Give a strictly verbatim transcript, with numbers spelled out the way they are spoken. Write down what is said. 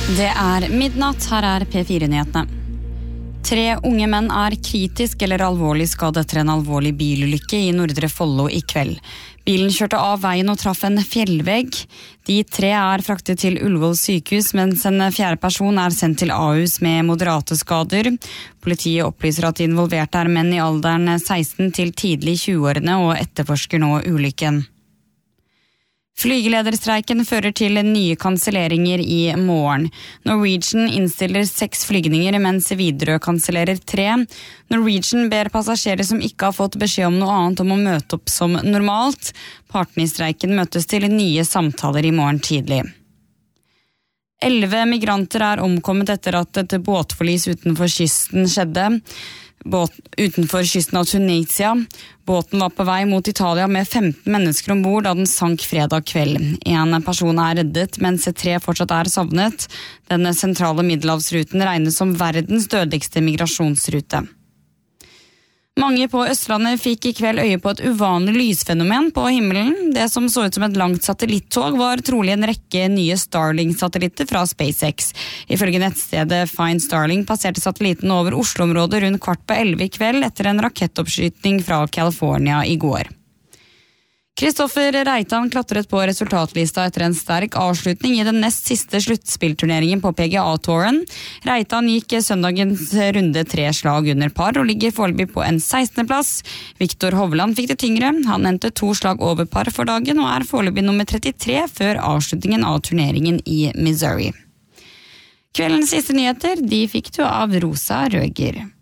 Det er midnatt, her er P fire-nyhetene. Tre unge menn er kritisk eller alvorlig skadet etter en alvorlig bilulykke i Nordre Follo i kveld. Bilen kjørte av veien og traff en fjellvegg. De tre er fraktet til Ullevål sykehus, mens en fjerde person er sendt til Ahus med moderate skader. Politiet opplyser at de involverte er menn i alderen seksten til tidlig tjue-årene og etterforsker nå ulykken. Flygelederstreiken fører til nye kanselleringer i morgen. Norwegian innstiller seks flygninger, mens Widerøe kansellerer tre. Norwegian ber passasjerer som ikke har fått beskjed om noe annet om å møte opp som normalt. Partene i streiken møtes til nye samtaler i morgen tidlig. Elleve migranter er omkommet etter at et båtforlis utenfor kysten skjedde. Båt, utenfor kysten av Tunisia. Båten var på vei mot Italia med femten mennesker ombord da den sank fredag kveld. En person er reddet, mens tre fortsatt er savnet. Den sentrale middelhavsruten regnes som verdens dødeligste migrasjonsrute. Mange på Østlandet fikk i kveld øye på et uvanlig lysfenomen på himmelen. Det som så ut som et langt satellittog var trolig en rekke nye Starlink-satellitter fra SpaceX. Ifølge nettstedet Find Starlink passerte satellitten over Oslo-området rundt kvart på elleve i kveld etter en rakettoppskyting fra California i går. Kristoffer Reitan klatret på resultatlista etter en sterk avslutning i den nest siste sluttspillturneringen på P G A-touren. Reitan gikk søndagens runde tre slag under par og ligger foreløpig på en sekstende plass. Viktor Hovland fikk det tyngre. Han endte to slag over par for dagen og er foreløpig nummer trettitre før avslutningen av turneringen i Missouri. Kveldens siste nyheter, de fikk du av Rosa Røger.